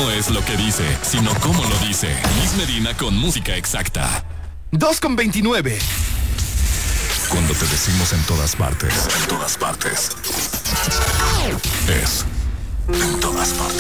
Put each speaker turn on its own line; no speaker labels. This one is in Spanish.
no es lo que dice, sino cómo lo dice. Liz Medina con música exacta.
2:29.
Cuando te decimos en todas partes, es en todas partes.